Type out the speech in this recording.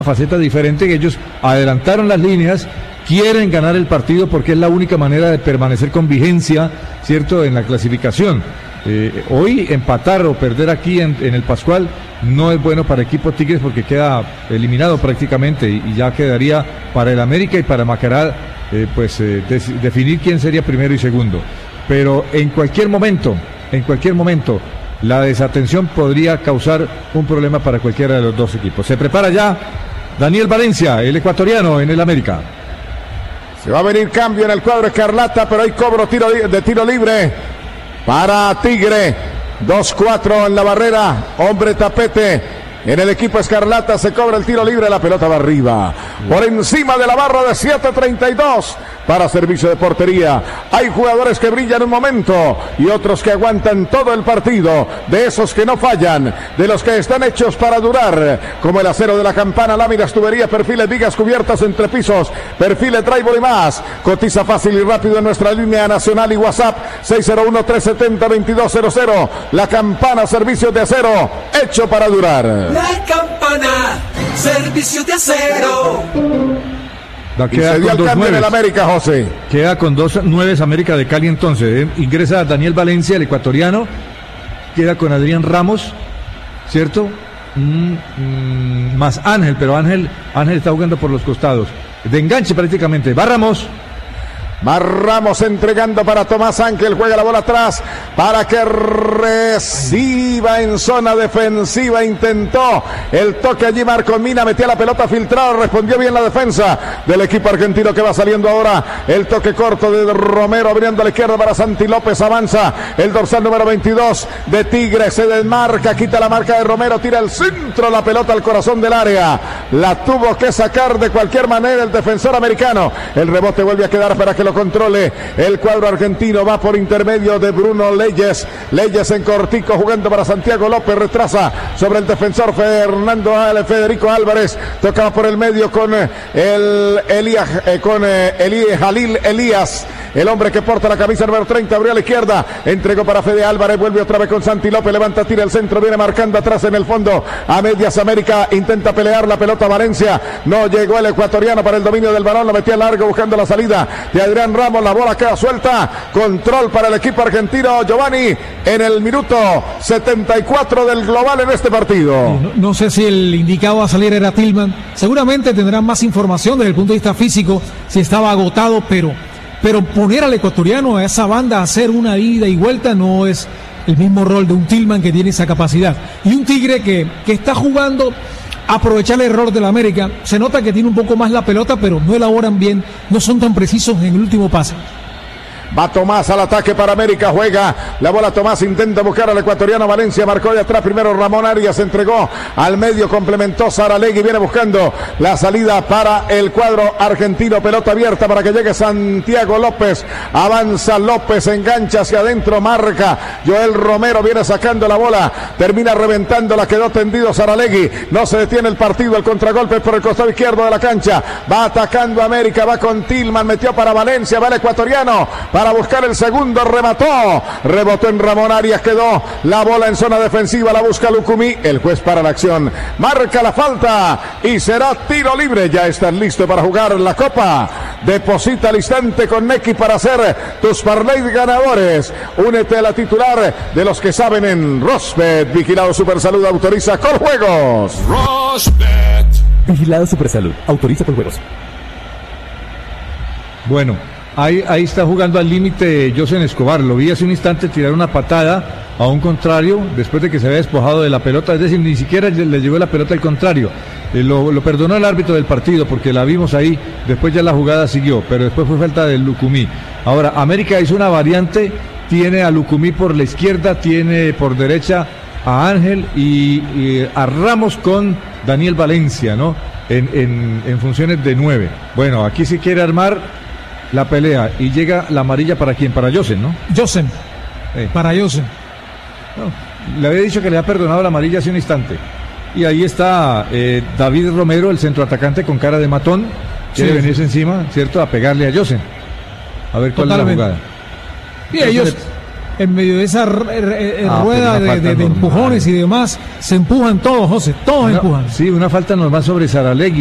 faceta diferente, que ellos adelantaron las líneas, quieren ganar el partido porque es la única manera de permanecer con vigencia, ¿cierto?, en la clasificación. Hoy empatar o perder aquí en el Pascual no es bueno para equipo Tigres porque queda eliminado prácticamente y ya quedaría para el América y para Macará definir quién sería primero y segundo. Pero en cualquier momento, la desatención podría causar un problema para cualquiera de los dos equipos. Se prepara ya Daniel Valencia, el ecuatoriano en el América. Se va a venir cambio en el cuadro escarlata, pero hay cobro de tiro libre para Tigre. 2-4 en la barrera, hombre tapete. En el equipo escarlata se cobra el tiro libre, la pelota va arriba, por encima de la barra de 7.32 para servicio de portería. Hay jugadores que brillan un momento y otros que aguantan todo el partido, de esos que no fallan, de los que están hechos para durar, como el acero de la Campana, láminas, tuberías, perfiles, vigas, cubiertas, entrepisos, perfiles, drywall y más. Cotiza fácil y rápido en nuestra línea nacional y WhatsApp 601-370-2200. La Campana, servicios de acero, hecho para durar. La Campana, servicio de acero. Y se dio el cambio en el América, José. Queda con 2-9 América de Cali entonces. Ingresa Daniel Valencia, el ecuatoriano. Queda con Adrián Ramos, ¿cierto? Más Ángel, pero Ángel está jugando por los costados. De enganche prácticamente. Va Ramos entregando para Tomás Ángel, juega la bola atrás para que reciba en zona defensiva, intentó el toque allí Marco Mina, metía la pelota filtrada, respondió bien la defensa del equipo argentino que va saliendo ahora, el toque corto de Romero abriendo a la izquierda para Santi López, avanza el dorsal número 22 de Tigre, se desmarca, quita la marca de Romero, tira el centro, la pelota al corazón del área, la tuvo que sacar de cualquier manera el defensor americano, el rebote vuelve a quedar para que lo controle el cuadro argentino, va por intermedio de Bruno Leyes en cortico jugando para Santiago López, retrasa sobre el defensor Federico Álvarez, tocaba por el medio con Jalil Elías, el hombre que porta la camisa número 30, abrió a la izquierda, entregó para Fede Álvarez, vuelve otra vez con Santi López, levanta, tira el centro, viene marcando atrás en el fondo, a medias América, intenta pelear la pelota Valencia, no llegó el ecuatoriano para el dominio del balón, lo metía largo buscando la salida de Adrián Ramos, la bola queda suelta, control para el equipo argentino, Giovanni, en el minuto 74 del global en este partido. No sé si el indicado a salir era Tillman, seguramente tendrán más información desde el punto de vista físico, si estaba agotado, pero poner al ecuatoriano a esa banda a hacer una ida y vuelta no es el mismo rol de un Tillman que tiene esa capacidad, y un Tigre que está jugando aprovechar el error de la América, se nota que tiene un poco más la pelota, pero no elaboran bien, no son tan precisos en el último pase. Va Tomás al ataque para América, juega la bola Tomás, intenta buscar al ecuatoriano, Valencia marcó de atrás, primero Ramón Arias, entregó al medio, complementó Saralegui, viene buscando la salida para el cuadro argentino, pelota abierta para que llegue Santiago López, avanza López, engancha hacia adentro, marca Joel Romero, viene sacando la bola, termina reventándola, quedó tendido Saralegui, no se detiene el partido, el contragolpe por el costado izquierdo de la cancha, va atacando América, va con Tillman, metió para Valencia, va el ecuatoriano, para buscar el segundo, rebotó en Ramón Arias, quedó la bola en zona defensiva, la busca Lucumí, el juez para la acción, marca la falta y será tiro libre. Ya estás listo para jugar la Copa, deposita al instante con Nequi para hacer tus parlays ganadores, únete a la titular de los que saben en Rosbet, vigilado Supersalud, autoriza con juegos. Rosbet, vigilado Supersalud, autoriza con juegos. Bueno, ahí está jugando al límite Josen Escobar, lo vi hace un instante tirar una patada a un contrario después de que se había despojado de la pelota, es decir, ni siquiera le llegó la pelota al contrario, lo perdonó el árbitro del partido porque la vimos ahí, después ya la jugada siguió, pero después fue falta de Lucumí. Ahora, América hizo una variante, tiene a Lucumí por la izquierda, tiene por derecha a Ángel y a Ramos con Daniel Valencia, ¿no? En funciones de 9. Bueno, aquí se quiere armar la pelea y llega la amarilla para quién, para Josen, ¿no? Josen, para Josen. No, le había dicho que le ha perdonado la amarilla hace un instante. Y ahí está David Romero, el centroatacante con cara de matón, quiere venirse encima, ¿cierto? A pegarle a Josen. A ver cuál es la jugada. Y ellos en medio de esa rueda de empujones y demás, se empujan todos, José, todos empujan. Sí, una falta normal sobre Saralegui.